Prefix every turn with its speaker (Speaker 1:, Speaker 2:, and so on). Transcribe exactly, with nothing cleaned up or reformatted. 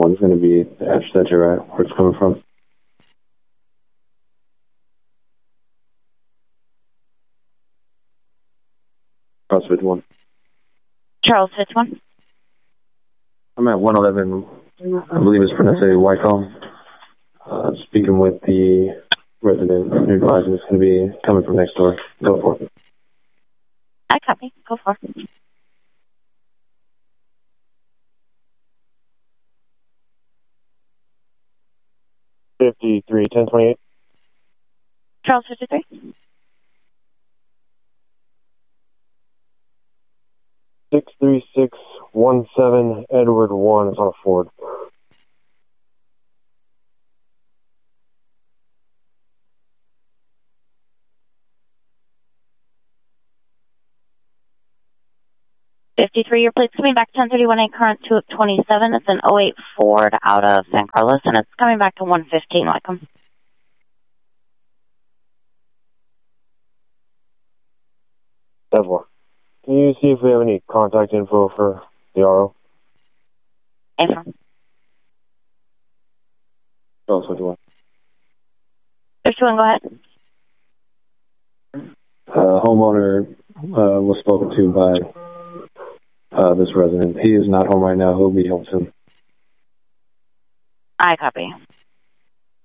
Speaker 1: one's going to be the edge that you're at, where it's coming from. Charles fifty-one.
Speaker 2: Charles fifty-one.
Speaker 1: I'm at one eleven, I believe it's pronounced Wycombe. Uh, speaking with the resident, advising it's going to be coming from next door. Go for it.
Speaker 2: I copy. Go for it.
Speaker 1: fifty-three, ten twenty-eight.
Speaker 2: Charles fifty-three.
Speaker 1: six three six one seven Edward one. It's on a Ford.
Speaker 2: fifty-three, your plate's coming back ten thirty-one A current two of twenty-seven. It's an oh eight Ford out of San Carlos, and it's coming back to one fifteen, Wycombe.
Speaker 1: Devoir. Can you see if we have any contact info for the R O?
Speaker 2: Affirm.
Speaker 1: Charles fifty-one.
Speaker 2: fifty-one, go ahead.
Speaker 1: Uh, homeowner uh, was spoken to by uh, this resident. He is not home right now. He'll be home soon.
Speaker 2: I copy.